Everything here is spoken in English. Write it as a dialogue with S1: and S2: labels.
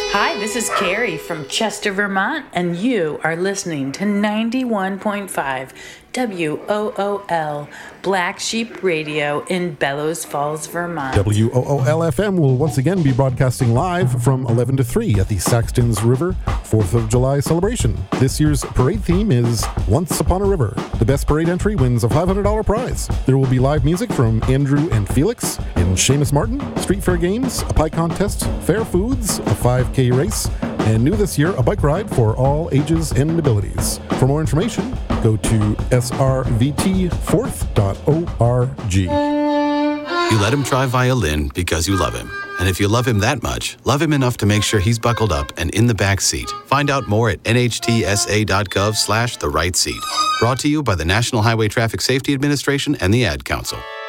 S1: Hi, this is Carrie from Chester, Vermont, and you are listening to 91.5 WOOL Black Sheep Radio in Bellows Falls, Vermont.
S2: WOOL-FM will once again be broadcasting live from 11 to 3 at the Saxtons River 4th of July celebration. This year's parade theme is Once Upon a River. The best parade entry wins a $500 prize. There will be live music from Andrew and Felix and Seamus Martin, street fair games, a pie contest, fair foods, a 5K race, and new this year, a bike ride for all ages and abilities. For more information, go to srvtfourth.org.
S3: You let him try violin because you love him. And if you love him that much, love him enough to make sure he's buckled up and in the back seat. Find out more at nhtsa.gov/the right seat. Brought to you by the National Highway Traffic Safety Administration and the Ad Council.